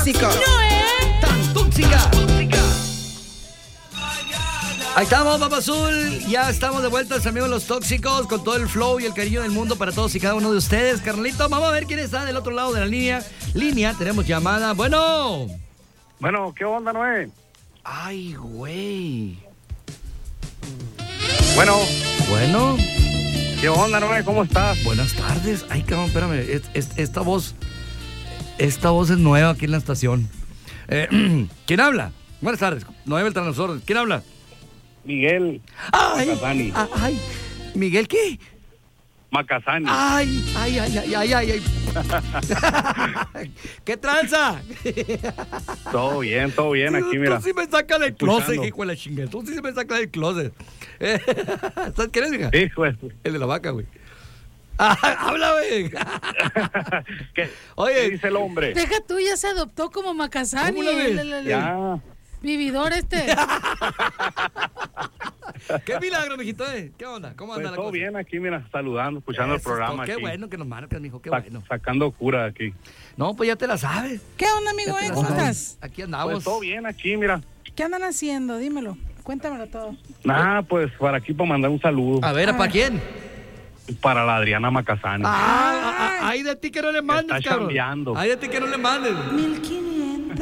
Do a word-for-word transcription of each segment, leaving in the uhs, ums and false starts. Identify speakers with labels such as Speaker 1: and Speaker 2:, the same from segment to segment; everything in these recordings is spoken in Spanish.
Speaker 1: tóxico.
Speaker 2: ¡Noé!
Speaker 1: ¡Tan tóxica! Ahí estamos, Papa Azul. Ya estamos de vuelta, amigos los tóxicos, con todo el flow y el cariño del mundo para todos y cada uno de ustedes. Carnalito, vamos a ver quién está del otro lado de la línea. Línea, tenemos llamada. Bueno.
Speaker 3: Bueno, ¿qué onda, Noé?
Speaker 1: Ay, güey.
Speaker 3: Bueno.
Speaker 1: Bueno.
Speaker 3: ¿Qué onda, Noé? ¿Cómo estás?
Speaker 1: Buenas tardes. Ay, cabrón, espérame. Es, es, esta voz, esta voz es nueva aquí en la estación. Eh, ¿Quién habla? Buenas tardes. Noé Beltrán, los órdenes. ¿Quién habla?
Speaker 3: Miguel
Speaker 1: Ay,
Speaker 3: Macasani.
Speaker 1: ay, ¿Miguel qué?
Speaker 3: Macasani.
Speaker 1: Ay, ay, ay, ay, ay, ay, ay. ¿Qué tranza?
Speaker 3: Todo bien, todo bien aquí,
Speaker 1: Tú,
Speaker 3: mira.
Speaker 1: tú sí me sacas del closet,
Speaker 3: Escuchando.
Speaker 1: hijo de la chingada. Tú sí me sacas del closet. Eh, ¿Sabes quién es, hija?
Speaker 3: Hijo de...
Speaker 1: El de la vaca, güey. Ah, habla, güey.
Speaker 3: ¿Qué,
Speaker 1: Oye.
Speaker 3: ¿Qué dice el hombre?
Speaker 2: Deja tú, ya se adoptó como Macasani.
Speaker 1: ¿Cómo la ves?
Speaker 2: El, el- el-
Speaker 3: Ya.
Speaker 2: vividor este.
Speaker 1: Qué milagro, mijito, eh. ¿Qué onda? ¿Cómo anda
Speaker 3: Pues
Speaker 1: la
Speaker 3: todo
Speaker 1: cosa?
Speaker 3: bien aquí, mira, saludando, escuchando
Speaker 1: Eso
Speaker 3: el
Speaker 1: es
Speaker 3: programa
Speaker 1: todo. Qué
Speaker 3: aquí.
Speaker 1: bueno que nos marcas, mijo, qué
Speaker 3: Sa-
Speaker 1: bueno.
Speaker 3: Sacando cura aquí.
Speaker 1: No, pues ya te la sabes.
Speaker 2: ¿Qué onda, amigo?
Speaker 1: Ya te
Speaker 2: eh?
Speaker 1: la
Speaker 2: ¿Cómo
Speaker 1: sabes.
Speaker 2: estás?
Speaker 1: Aquí andamos.
Speaker 3: Pues todo bien aquí, mira.
Speaker 2: ¿Qué andan haciendo? Dímelo. Cuéntamelo todo.
Speaker 3: Nada, pues para aquí para mandar un saludo
Speaker 1: A ver,
Speaker 2: A
Speaker 1: ¿para
Speaker 2: ver.
Speaker 1: quién?
Speaker 3: para la Adriana Macasani.
Speaker 1: Ah, ah, ah, ay de ti que no le mandes,
Speaker 3: Está
Speaker 1: cabrón.
Speaker 3: chambeando.
Speaker 1: Ay de ti que no le mandes.
Speaker 2: mil quinientos.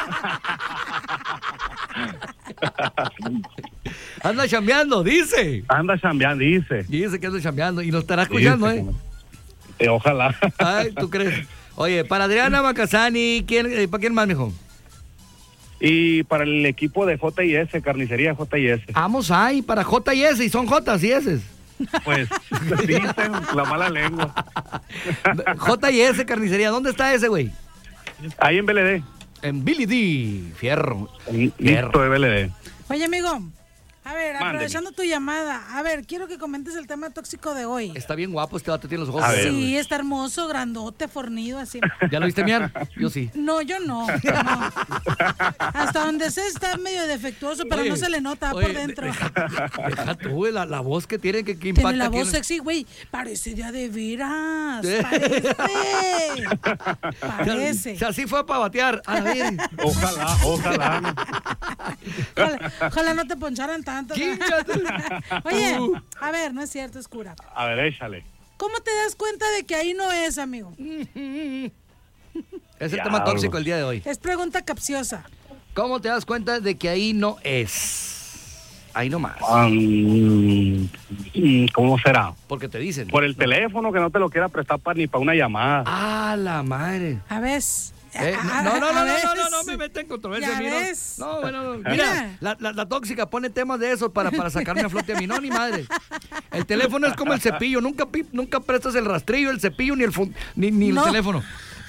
Speaker 1: Anda chambeando, dice.
Speaker 3: Anda chambeando, dice.
Speaker 1: Dice que anda chambeando y nos estará escuchando,
Speaker 3: Dice
Speaker 1: ¿eh?
Speaker 3: que- eh, ojalá.
Speaker 1: Ay, ¿tú crees? Oye, para Adriana Macasani, ¿quién, eh, ¿para quién más, mijo?
Speaker 3: Y para el equipo de J y S, Carnicería J y S.
Speaker 1: Vamos ahí, para J y S, y son J y S.
Speaker 3: Pues dicen la mala lengua.
Speaker 1: J y S, carnicería. ¿Dónde está ese, güey?
Speaker 3: Ahí en B L D.
Speaker 1: En Billy D. Fierro.
Speaker 3: Listo
Speaker 1: Fierro.
Speaker 3: de B L D.
Speaker 2: Oye, amigo. A ver,
Speaker 3: Mándeme.
Speaker 2: aprovechando tu llamada. A ver, quiero que comentes el tema tóxico de hoy.
Speaker 1: Está bien guapo este vato, tiene los ojos
Speaker 3: A ver.
Speaker 1: verdes.
Speaker 2: Sí, está hermoso, grandote, fornido, así.
Speaker 1: ¿Ya lo viste miar? Yo sí.
Speaker 2: No, yo no. no. Hasta donde sé está medio defectuoso, pero
Speaker 1: Oye,
Speaker 2: no se le nota
Speaker 1: oye,
Speaker 2: por dentro.
Speaker 1: Deja, deja tú, güey, la, la voz que tiene, que, que impacta.
Speaker 2: Tiene la voz
Speaker 1: tiene.
Speaker 2: sexy, güey. Parece de a de veras.
Speaker 1: Sí.
Speaker 2: Parece. Parece.
Speaker 1: Si así fue para batear. A ver.
Speaker 3: Ojalá, ojalá.
Speaker 2: Ojalá, ojalá no te poncharan tanto. ¿no?
Speaker 1: Chíngate.
Speaker 2: Oye,
Speaker 1: Uh.
Speaker 2: a ver, no es cierto, es cura.
Speaker 3: A ver, échale.
Speaker 2: ¿Cómo te das cuenta de que ahí no es, amigo?
Speaker 1: Es el
Speaker 3: Diablo.
Speaker 1: tema tóxico el día de hoy.
Speaker 2: Es pregunta capciosa.
Speaker 1: ¿Cómo te das cuenta de que ahí no es? Ahí no más.
Speaker 3: Um, ¿Cómo será?
Speaker 1: Porque te dicen.
Speaker 3: Por el teléfono que no te lo quiera prestar para ni para una llamada.
Speaker 1: Ah, la madre.
Speaker 2: A ver.
Speaker 1: Eh,
Speaker 2: a-
Speaker 1: no, no, no,
Speaker 2: a
Speaker 1: no,
Speaker 2: ver.
Speaker 1: no, no, no me meten en controversia.
Speaker 2: Ya
Speaker 1: a mí, no.
Speaker 2: ves.
Speaker 1: No, bueno, no.
Speaker 2: Mira.
Speaker 1: Mira, la, la, la tóxica pone temas de esos para, para sacarme a flote a mí. No, ni madre. El teléfono es como el cepillo. Nunca, pi- nunca prestas el rastrillo, el cepillo, ni el, fun- ni, ni el
Speaker 2: No.
Speaker 1: teléfono.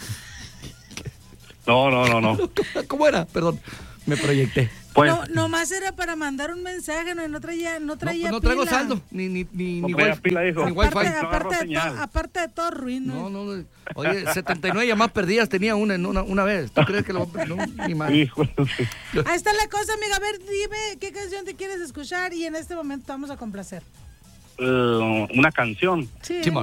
Speaker 3: No, no, no, no.
Speaker 1: ¿Cómo era? Perdón, me proyecté.
Speaker 3: Pues,
Speaker 2: No, nomás era para mandar un mensaje, no, no traía, no
Speaker 1: No,
Speaker 2: traía
Speaker 1: no traigo
Speaker 2: pila.
Speaker 1: saldo, ni, ni, ni,
Speaker 3: No
Speaker 1: ni
Speaker 3: traía
Speaker 1: wifi,
Speaker 3: pila, dijo.
Speaker 1: ni
Speaker 2: Aparte,
Speaker 1: wifi.
Speaker 3: no agarró
Speaker 2: aparte, de
Speaker 3: señal.
Speaker 2: todo, aparte de todo, ruino.
Speaker 1: No, no, no. Oye, setenta y nueve llamadas perdidas tenía una en una, una vez. ¿Tú crees que lo va a no, ni más?
Speaker 3: hijo,
Speaker 2: Ahí está la cosa, amiga. A ver, dime qué canción te quieres escuchar y en este momento te vamos a complacer.
Speaker 3: eh, una canción.
Speaker 2: Sí.
Speaker 1: Simón.